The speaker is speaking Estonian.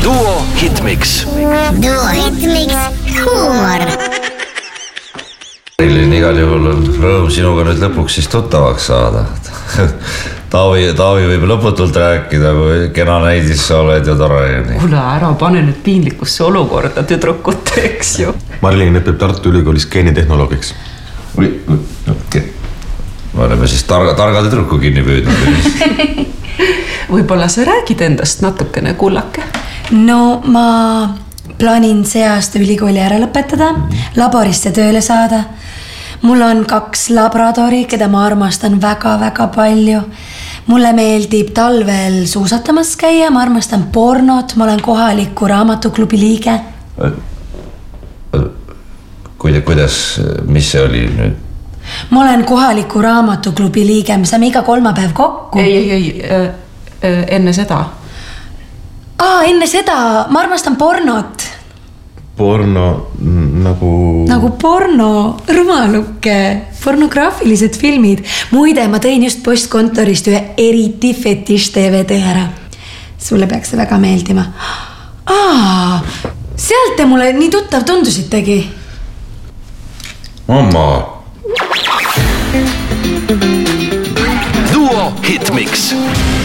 Duo Hitmix. Duo Hitmix huumor. Igal juhul on rõõm sinuga nüüd lõpuks siis tuttavaks saada. Taavi võib lõputult rääkida, kui kena näidis sa oled ja tore. Kuule, ära pane nüüd piinlikusse olukorda tüdrukut, eks ju. Marilyn õpib Tartu Ülikoolis geenitehnoloogiks. Me oleme siis targa tüdruku kinni püüdnud. Võib-olla sa räägid endast natukene, kullake? No ma plaanin see aasta ülikooli ära lõpetada, laborisse tööle saada. Mul on 2 labradori, keda ma armastan väga-väga palju. Mulle meeldib talvel suusatamas käia, ma armastan pornot, ma olen kohaliku raamatuklubi liige. Kuidas, mis see oli nüüd? Ma olen kohaliku raamatuklubi liige, me saame iga kolmapäev kokku. Ei, enne seda. Enne seda, ma armastan pornot. Porno Nagu porno, rumaluke, pornograafilised filmid. Muide, ma tõin just postkontorist ühe eriti fetiš DVD ära. Sulle peaks see väga meeldima. Sealt te mulle nii tuttav tundusitegi. Mamma. Duo Hitmix.